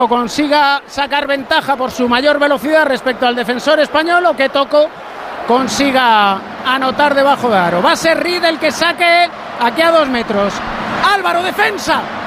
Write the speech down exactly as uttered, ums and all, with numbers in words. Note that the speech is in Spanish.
consiga sacar ventaja por su mayor velocidad respecto al defensor español, o que Tocco consiga anotar debajo de aro. Va a ser Reed el que saque aquí a dos metros. Álvaro, defensa.